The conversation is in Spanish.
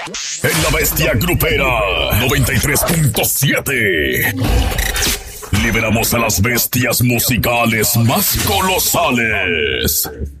En la bestia grupera 93.7. Liberamos a las bestias musicales más colosales.